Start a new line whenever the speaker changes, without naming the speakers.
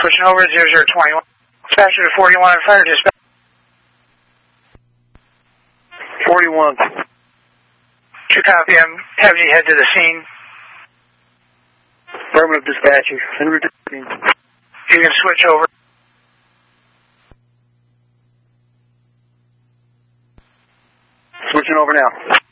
Switching over 0021. Dispatcher to 41, fire dispatch.
41.
True copy, I'm having you head to the scene.
Affirmative dispatcher. En route to the scene.
You can switch over.
Switching over now.